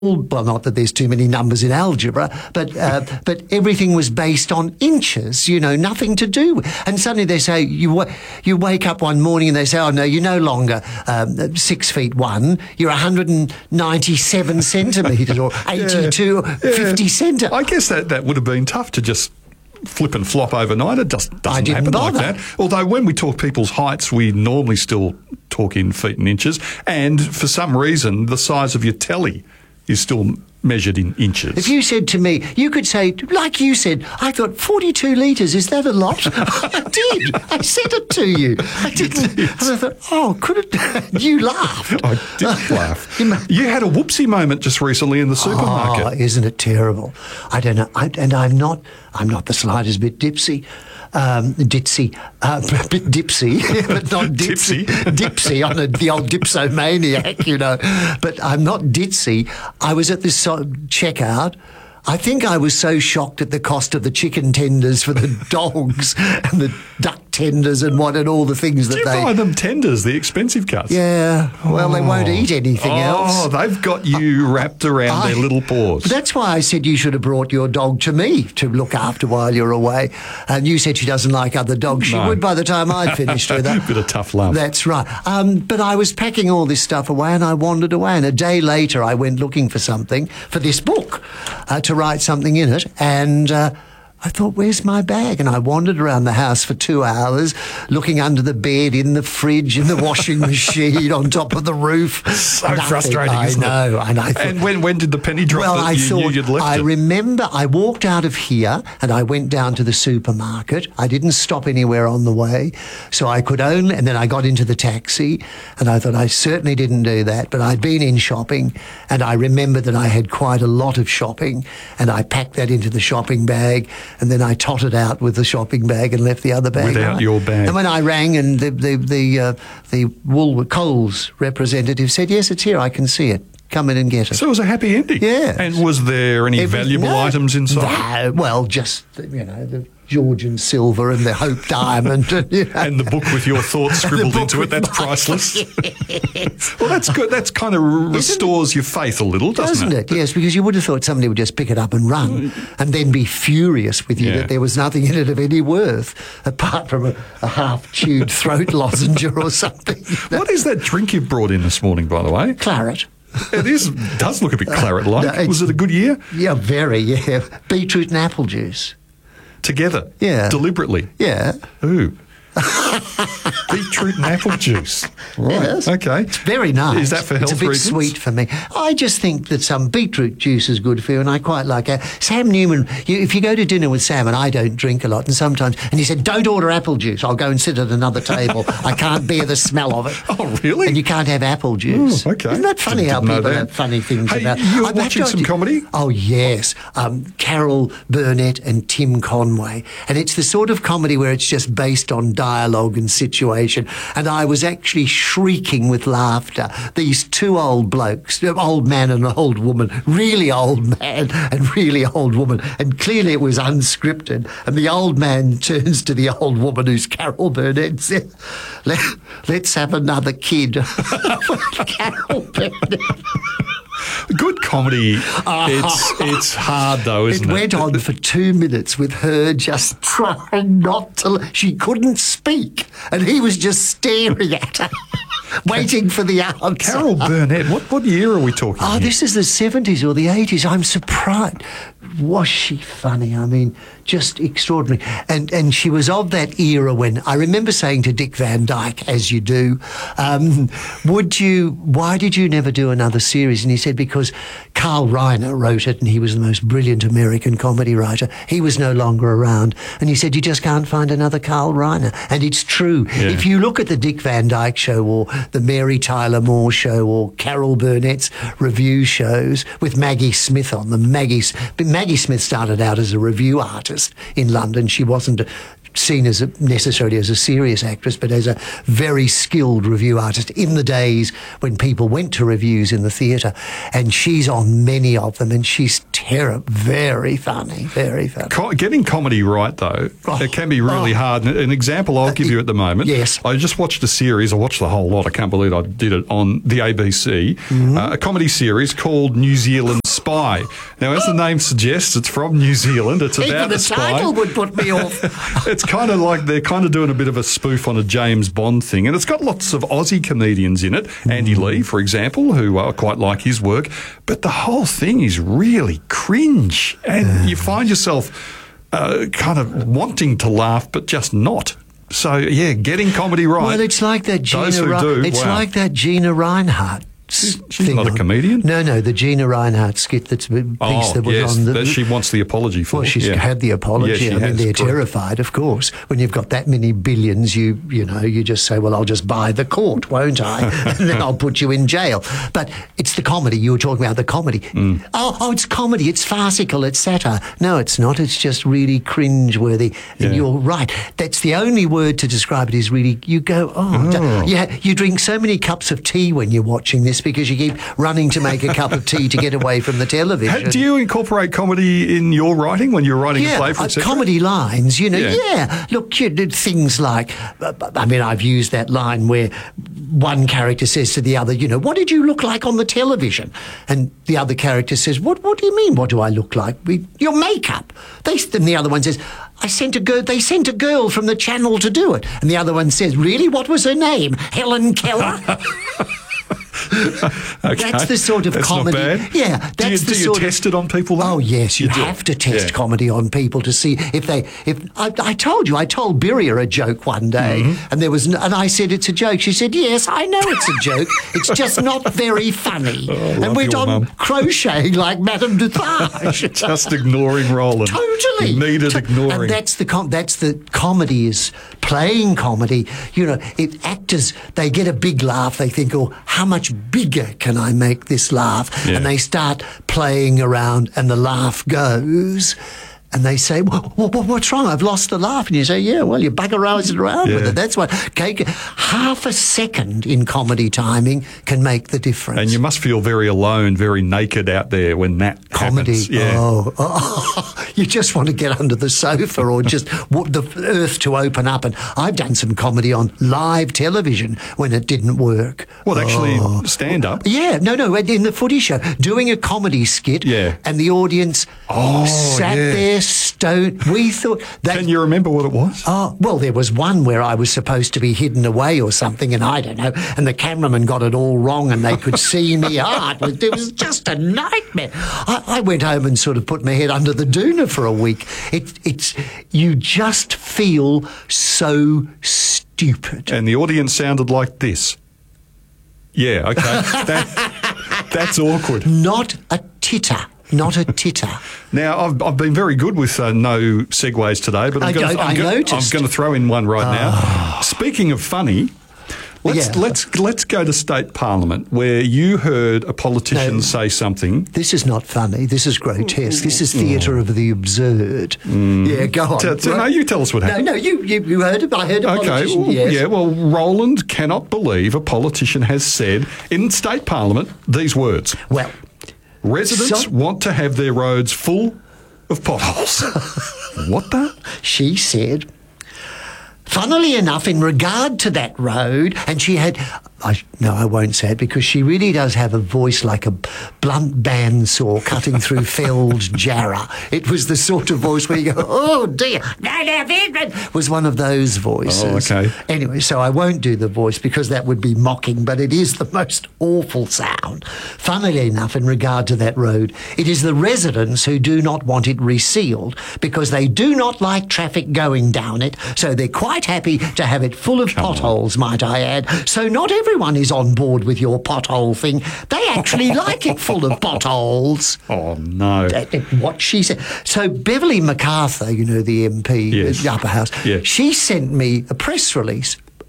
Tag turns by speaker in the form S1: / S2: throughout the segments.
S1: well, not that there's too many numbers in algebra, but everything was based on inches, nothing to do. And suddenly they say, you wake up one morning and they say, oh no, you're no longer 6'1", you're 197 centimetres or 82 or 50 centimetres.
S2: I guess that would have been tough to just flip and flop overnight. It doesn't happen like that. Although when we talk people's heights, we normally still talk in feet and inches. And for some reason, the size of your telly is still measured in inches.
S1: If you said to me, you could say, like you said, I thought 42 litres, is that a lot? I did. I said it to you. I didn't. And I thought, oh, could it? You laughed.
S2: I did laugh. You had a whoopsie moment just recently in the supermarket.
S1: Oh, isn't it terrible? I don't know. I'm not the slightest bit ditzy, but not
S2: Tipsy.
S1: Dipsy on the old dipsomaniac, But I'm not ditzy. I was at this checkout. I think I was so shocked at the cost of the chicken tenders for the dogs and the duck tenders and all the things that
S2: they... Do you buy them tenders, the expensive cuts?
S1: Yeah. Well, they won't eat anything else.
S2: Oh, they've got you wrapped around their little paws.
S1: That's why I said you should have brought your dog to me to look after while you're away. And you said she doesn't like other dogs. She would by the time I'd finished with her.
S2: Bit of tough love.
S1: That's right. But I was packing all this stuff away and I wandered away. And a day later, I went looking for something for this book to write something in it. And I thought, where's my bag? And I wandered around the house for 2 hours, looking under the bed, in the fridge, in the washing machine, on top of the roof.
S2: So frustrating, isn't it?
S1: I know. And I thought,
S2: and when did the penny drop that you knew you'd left it?
S1: I remember I walked out of here and I went down to the supermarket. I didn't stop anywhere on the way. So I could only, and then I got into the taxi and I thought I certainly didn't do that, but I'd been in shopping and I remembered that I had quite a lot of shopping and I packed that into the shopping bag. And then I totted out with the shopping bag and left the other bag
S2: without your bag.
S1: And when I rang, and the Coles representative said, "Yes, it's here. I can see it. Come in and get it."
S2: So it was a happy ending.
S1: Yeah.
S2: And was there any valuable items inside?
S1: No, well, just the Georgian silver and the Hope diamond.
S2: And the book with your thoughts scribbled into it. That's priceless.
S1: Yes.
S2: Well, that's good. That's kind of restores your faith a little, doesn't it?
S1: Yes, because you would have thought somebody would just pick it up and run and then be furious with you that there was nothing in it of any worth apart from a half-chewed throat lozenge or something.
S2: What is that drink you brought in this morning, by the way?
S1: Claret.
S2: It does look a bit claret-like.
S1: No,
S2: was it a good year?
S1: Yeah, very, yeah. Beetroot and apple juice.
S2: Together?
S1: Yeah.
S2: Deliberately?
S1: Yeah.
S2: Ooh. Beetroot and apple juice. Right.
S1: Yes.
S2: Okay.
S1: It's very nice.
S2: Is that for health reasons?
S1: It's a bit sweet for me. I just think that some beetroot juice is good for you, and I quite like it. Sam Newman, if you go to dinner with Sam, and I don't drink a lot, and he said, don't order apple juice. I'll go and sit at another table. I can't bear the smell of it.
S2: Oh, really?
S1: And you can't have apple juice.
S2: Oh, okay.
S1: Isn't that funny how people have funny things about...
S2: You're watching some comedy?
S1: Oh, yes. Carol Burnett and Tim Conway. And it's the sort of comedy where it's just based on dialogue and situation. And I was actually shrieking with laughter. These two old blokes, old man and an old woman, really old man and really old woman. And clearly it was unscripted. And the old man turns to the old woman, who's Carol Burnett, and says, let's have another kid. Carol Burnett.
S2: Good comedy. It's hard though, isn't it?
S1: It went on for 2 minutes with her just trying not to... She couldn't speak, and he was just staring at her, waiting for the answer.
S2: Carol Burnett, what year are we talking here?
S1: This is the 70s or the 80s. I'm surprised. Was she funny? I mean, just extraordinary. And she was of that era when... I remember saying to Dick Van Dyke, as you do, why did you never do another series? And he said, because Carl Reiner wrote it and he was the most brilliant American comedy writer. He was no longer around. And he said, you just can't find another Carl Reiner. And it's true. Yeah. If you look at the Dick Van Dyke Show or the Mary Tyler Moore Show or Carol Burnett's review shows with Maggie Smith on them, Maggie Smith started out as a review artist in London. She wasn't seen as necessarily as a serious actress, but as a very skilled review artist in the days when people went to reviews in the theatre, and she's on many of them, and she's very funny, very funny.
S2: Getting comedy right, though, it can be really hard. An example I'll give you at the moment.
S1: Yes.
S2: I just watched a series. I watched the whole lot. I can't believe I did it on the ABC. A comedy series called New Zealand Spy. Now, as the name suggests, it's from New Zealand. It's
S1: Even
S2: about
S1: the
S2: a spy.
S1: title would put me off.
S2: It's kind of like they're kind of doing a bit of a spoof on a James Bond thing, and it's got lots of Aussie comedians in it. Andy Lee, for example, who I quite like his work, but the whole thing is really cringe, and you find yourself kind of wanting to laugh, but just not. So yeah, getting comedy right.
S1: Well, it's like that Gina. It's like that Gina Reinhardt.
S2: She's not a comedian.
S1: No, the Gina Reinhardt skit that was on the.
S2: She wants the apology for.
S1: Well, she's had the apology.
S2: Yeah,
S1: I mean, they're terrified, of course. When you've got that many billions, you just say, well, I'll just buy the court, won't I? And then I'll put you in jail. But it's the comedy. You were talking about the comedy. Oh, it's comedy. It's farcical. It's satire. No, it's not. It's just really cringeworthy. And you're right. That's the only word to describe it. Is really, you go, you drink so many cups of tea when you're watching this, because you keep running to make a cup of tea to get away from the television.
S2: Do you incorporate comedy in your writing when you're writing a play, for example?
S1: Comedy lines, Look, things like, I mean, I've used that line where one character says to the other, what did you look like on the television? And the other character says, what do you mean, what do I look like? Your makeup. Then the other one says, they sent a girl from the channel to do it. And the other one says, really? What was her name? Helen Keller?
S2: Okay.
S1: That's the sort of comedy.
S2: Not bad.
S1: Yeah, that's
S2: do you test it on people, though?
S1: Oh yes, you have to test comedy on people to see if I told Birria a joke one day, and and I said it's a joke. She said, yes, I know it's a joke. It's just not very funny. And went on crocheting like Madame Defarge.
S2: Just ignoring Roland.
S1: Totally.
S2: Needed ignoring.
S1: And that's the comedy, is playing comedy. Actors, they get a big laugh. They think, oh, how much bigger can I make this laugh?
S2: Yeah.
S1: And they start playing around, and the laugh goes. And they say, what's wrong? I've lost the laugh. And you say, yeah, well, you buggerized it around with it. That's what. Half a second in comedy timing can make the difference.
S2: And you must feel very alone, very naked out there when that
S1: comedy
S2: happens. Yeah.
S1: You just want to get under the sofa or just want the earth to open up. And I've done some comedy on live television when it didn't work.
S2: Well, actually, stand up.
S1: Yeah, no, in the Footy Show, doing a comedy skit.
S2: Yeah.
S1: And the audience sat there stone. We thought that.
S2: Can you remember what it was?
S1: Oh, well, there was one where I was supposed to be hidden away or something, and I don't know, and the cameraman got it all wrong, and they could see me. It was just a nightmare. I went home and sort of put my head under the doona for a week. It's you just feel so stupid.
S2: And the audience sounded like this. Yeah, okay. That's awkward.
S1: Not a titter. Not a titter.
S2: Now, I've been very good with no segues today, but I'm going to throw in one right now. Speaking of funny, let's go to State Parliament, where you heard a politician say something.
S1: This is not funny. This is grotesque. This is theatre of the absurd. Yeah, go on.
S2: No, you tell us what happened.
S1: No, you heard it. I heard a politician.
S2: Okay,
S1: yes.
S2: yeah, well, Roland cannot believe a politician has said in State Parliament these words.
S1: Well,
S2: residents want to have their roads full of potholes. What the?
S1: She said, funnily enough, in regard to that road, and she had... I won't say it, because she really does have a voice like a blunt bandsaw cutting through felled jarrah. It was the sort of voice where you go, oh dear, was one of those voices.
S2: Oh, okay.
S1: Anyway, so I won't do the voice because that would be mocking, but it is the most awful sound. Funnily enough, in regard to that road, it is the residents who do not want it resealed because they do not like traffic going down it, so they're quite happy to have it full of potholes, might I add. So not everyone is on board with your pothole thing. They actually like it full of potholes.
S2: Oh, no.
S1: What she said. So Beverly MacArthur, the MP, the Upper House, she sent me a press release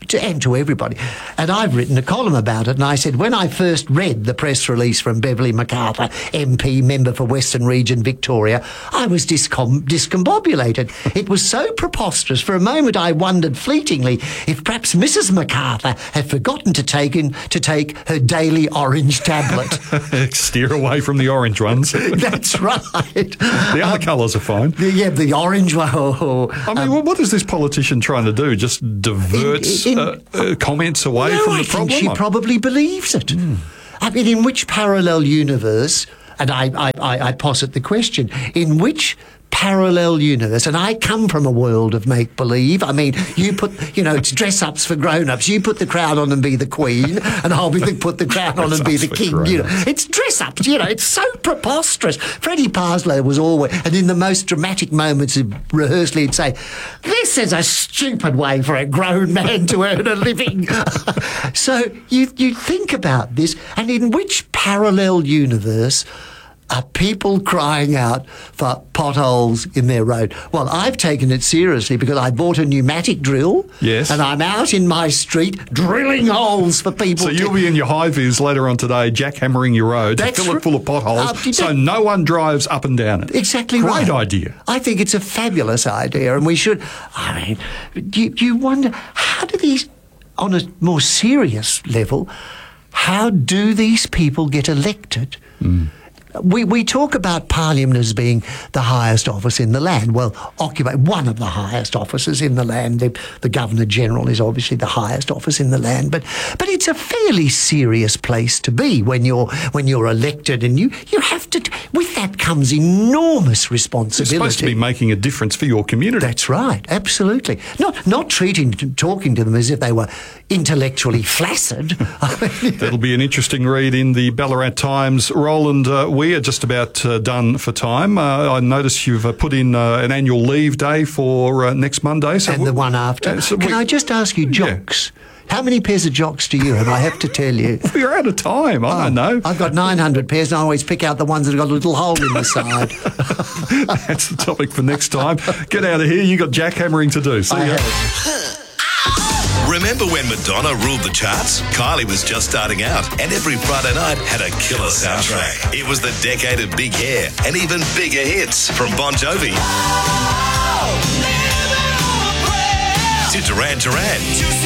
S1: to everybody. And I've written a column about it, and I said, when I first read the press release from Beverley MacArthur, MP, member for Western Region, Victoria, I was discombobulated. It was so preposterous. For a moment, I wondered fleetingly if perhaps Mrs. MacArthur had forgotten to take her daily orange tablet.
S2: Steer away from the orange ones.
S1: That's right.
S2: The other colours are fine.
S1: The orange one.
S2: I mean, what is this politician trying to do? Just divert comments away from the problem?
S1: I think she probably believes it. I mean, in which parallel universe, and I posit the question, in which parallel universe, and I come from a world of make-believe. I mean, it's dress-ups for grown-ups. You put the crown on and be the queen, and I'll put the crown on and be the king. It's dress-ups, it's so preposterous. Freddie Parslow was always, and in the most dramatic moments of rehearsal, he'd say, "This is a stupid way for a grown man to earn a living." So you think about this, and in which parallel universe are people crying out for potholes in their road? Well, I've taken it seriously because I bought a pneumatic drill.
S2: Yes.
S1: And I'm out in my street drilling holes for people.
S2: So you'll be in your high-vis later on today, jackhammering your road to fill it full of potholes so no one drives up and down it.
S1: Exactly right.
S2: Great idea.
S1: I think it's a fabulous idea, and we should... I mean, you wonder, how do these, on a more serious level, how do these people get elected? We talk about Parliament as being the highest office in the land. Well, occupy one of the highest offices in the land. The Governor-General is obviously the highest office in the land, but it's a fairly serious place to be when you're elected, and you have to. With that comes enormous responsibility.
S2: You're supposed to be making a difference for your community.
S1: That's right, absolutely. Not talking to them as if they were intellectually flaccid.
S2: That'll be an interesting read in the Ballarat Times. Roland, we are just about done for time. I notice you've put in an annual leave day for next Monday. So
S1: and the one after. Can I just ask you, jocks? Yeah. How many pairs of jocks do you have? I have to tell you.
S2: We're out of time. I don't know.
S1: I've got 900 pairs, and I always pick out the ones that have got a little hole in the side.
S2: That's the topic for next time. Get out of here. You got jackhammering to do. See ya.
S3: Remember when Madonna ruled the charts? Kylie was just starting out, and every Friday night had a killer soundtrack. It was the decade of big hair and even bigger hits from Bon Jovi to Duran Duran.